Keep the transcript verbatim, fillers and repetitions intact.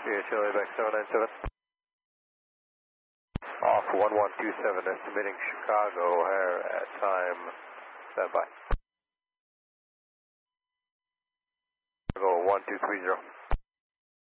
Sierra Charlie back seven nine seven. Off one one two seven, estimating Chicago O'Hare at time, stand by. Chicago one two three zero.